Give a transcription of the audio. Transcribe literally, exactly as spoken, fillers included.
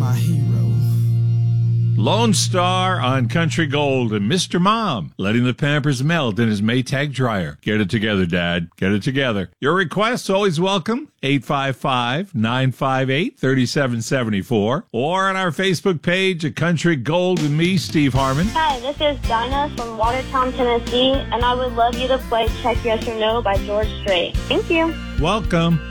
my hero. Lone Star on Country Gold and Mister Mom letting the Pampers melt in his Maytag dryer. Get it together, Dad. Get it together. Your requests always welcome. eight five five, nine five eight, three seven seven four or on our Facebook page at Country Gold with me, Steve Harmon. Hi, this is Dinah from Watertown, Tennessee, and I would love you to play Check Yes or No by George Strait. Thank you. Welcome.